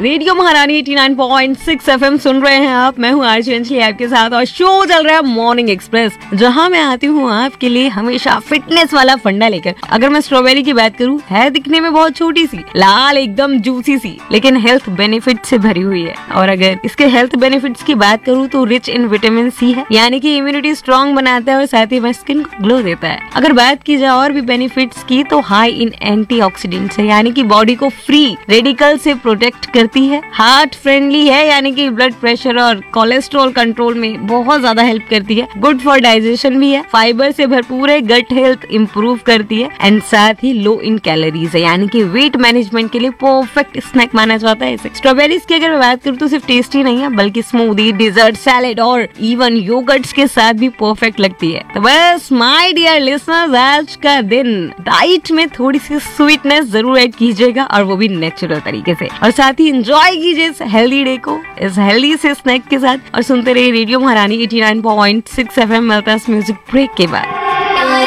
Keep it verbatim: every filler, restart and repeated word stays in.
Radio महारानी eighty nine point six FM सुन रहे हैं आप। मैं हूँ आरजे अंजलि आपके साथ और शो चल रहा है मॉर्निंग एक्सप्रेस, जहाँ मैं आती हूँ आपके लिए हमेशा फिटनेस वाला फंडा लेकर। अगर मैं स्ट्रॉबेरी की बात करूँ, है दिखने में बहुत छोटी सी, लाल एकदम जूसी सी, लेकिन हेल्थ बेनिफिट से भरी हुई है। और अगर इसके हेल्थ बेनिफिट्स की बात करूँ तो रिच इन विटामिन सी है, यानी कि इम्यूनिटी स्ट्रॉन्ग बनाता है और साथ ही में स्किन को ग्लो देता है। अगर बात की जाए और भी बेनिफिट्स की तो हाई इन एंटीऑक्सीडेंट्स है, यानी कि बॉडी को फ्री रेडिकल से प्रोटेक्ट करती है। हार्ट फ्रेंडली है, यानी कि ब्लड प्रेशर और कोलेस्ट्रॉल कंट्रोल में बहुत ज्यादा हेल्प करती है। गुड फॉर डाइजेशन भी है, फाइबर से भरपूर है, गट हेल्थ इंप्रूव करती है एंड साथ ही लो इन कैलोरीज है, यानी कि वेट मैनेजमेंट के लिए परफेक्ट स्नैक माना जाता है इसे। स्ट्रॉबेरीज की अगर मैं बात करूँ तो सिर्फ टेस्टी नहीं है, बल्कि स्मूदी, डिजर्ट, सैलेड और इवन योगर्ट्स के साथ भी परफेक्ट लगती है। तो बस माय डियर लिसनर्स, आज का दिन डाइट में थोड़ी सी स्वीटनेस जरूर ऐड कीजिएगा और वो भी नेचुरल तरीके से, और साथ ही एंजॉय कीजिए इस हेल्दी डे को इस हेल्दी से स्नैक के साथ। और सुनते रहिए रेडियो महारानी eighty nine point six FM. मिलता है इस म्यूजिक ब्रेक के बाद।